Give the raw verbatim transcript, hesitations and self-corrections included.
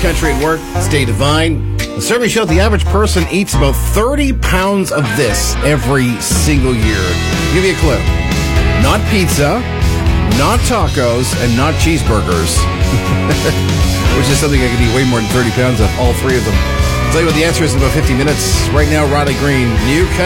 Country at Work. Stay divine. The survey showed the average person eats about thirty pounds of this every single year. I'll give you a clue. Not pizza, not tacos, and not cheeseburgers. Which is something I could eat way more than thirty pounds of, all three of them. I'll tell you what the answer is in about fifty minutes. Right now, Riley Green, New Country.